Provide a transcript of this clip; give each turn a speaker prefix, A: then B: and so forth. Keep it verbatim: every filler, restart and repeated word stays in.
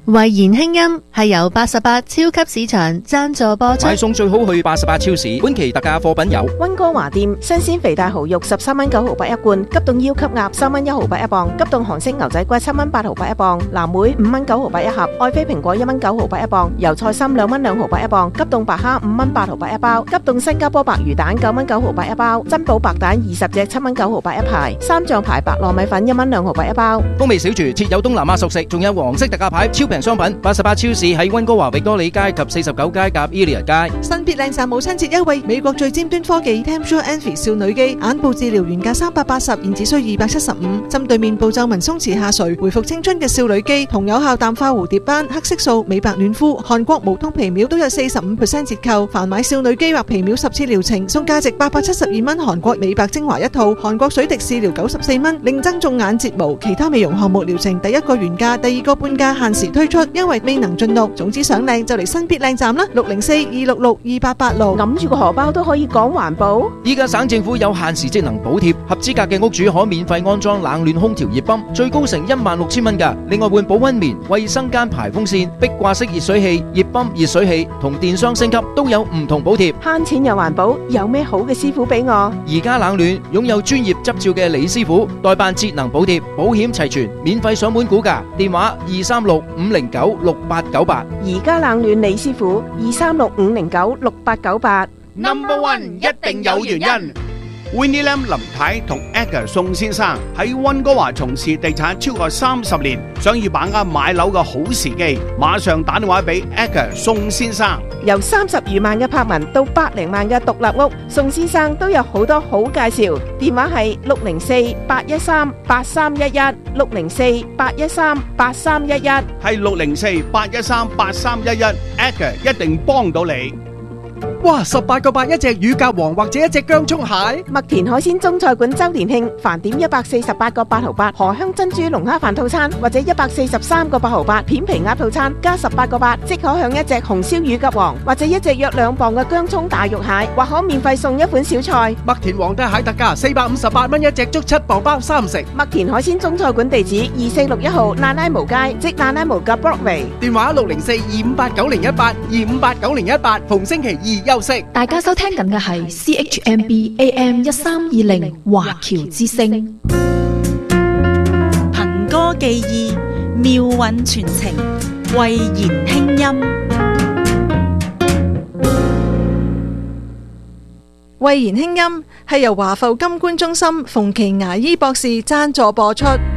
A: 慧妍輕音係由八十八超級市場贊助播出。
B: 買餸最好去八十八超市，本期特價貨品有
C: 溫哥華店新鮮肥大蠔肉十三蚊九毫八一罐，急凍腰級鴨三蚊一毫八一磅，急凍韓式牛仔骨七蚊八毫八一磅，藍莓五蚊九毫八一盒，愛妃蘋果一蚊九毫八一磅，油菜心兩蚊兩毫八一磅，急凍白蝦五蚊八毫八一包，急凍新加坡白魚蛋九蚊九毫八一包，珍寶白蛋二十隻七蚊九毫八一排，三醬牌白糯米粉一蚊兩毫八一包。
B: 風味小廚設有東南亞熟食，仲有黃色特價牌超平商品。八十八超市喺溫哥華域多利街及四十九街夾 Elliott 街。
D: 新必靚站母親節優惠，美國最尖端科技 Tempsure Envy 少女肌眼部治療原價三百八十，現只需二百七十五，針對面部皺紋鬆弛下垂，回復青春嘅少女肌，同有效淡化蝴蝶斑、黑色素、美白嫩膚、韓國無痛皮秒都有四十五 percent 折扣。凡買少女肌或皮秒十次療程，送價值八百七十二蚊韓國美白精華一套，韓國水滴試療九十四蚊，另增種眼睫毛，其他美容項目療程第一個原價，第二個半價，限時推出，因為未能盡錄。總之想靚就嚟新必靚站啦，六零四二六六二八八六。
C: 揞住個荷包都可以講環保。
B: 依家省政府有限時節能補貼，合資格嘅屋主可免費安裝冷暖空調熱泵，最高成一萬六千蚊㗎。另外換保溫棉、衛生間排風扇、壁掛式熱水器、熱泵、熱水器同電箱升級都有唔同補貼。
C: 慳錢又環保，有咩好嘅師傅俾我？
B: 而家冷暖擁有專業執照嘅李師傅代辦節能補貼，保險齊全，免費上門估價，電話二三六五零九六八九八。
C: 而家冷暖李師傅二三六五零九六八九八。
E: Number One 一定有原因。Winnie Lam 林太同 Edgar 宋先生喺溫哥華從事地產超過三十年，想要把握買樓嘅好時機，馬上打電話俾 Edgar 宋先生。
C: 由三十餘萬嘅柏文到百零萬嘅獨立屋，宋先生都有好多好介紹。電話係六零四八一三八三一一，六零四八一三八三一一，
E: 係六零四八一三八三一一 ，Edgar 一定幫到你。
F: 哇！十八個八一隻乳鴿王或者一隻薑蔥蟹，
C: 麥田海鮮中菜館周年慶，飯點一百四十八個八毫八，荷香珍珠龍蝦飯套餐或者一百四十三個八毫八，片皮鴨套餐加十八個八，即可享一隻紅燒乳鴿王或者一隻約兩磅嘅薑蔥大肉蟹，或可免費送一款小菜。
F: 麥田皇帝蟹特價四百五十八蚊一隻，足七磅包三食。
C: 麥田海鮮中菜館地址二四六一號那拉無街，即那拉無嘅 Broadway。
F: 電話六零四二五八九零一八二五八九零一八，逢星期二休息。
G: 大家收聽緊嘅係 C H M B A M 一三二零華僑之聲，
H: 憑歌寄意，妙韻傳情，慧妍輕音。
D: 慧妍輕音係由華埠金冠中心馮琦牙醫博士贊助播出。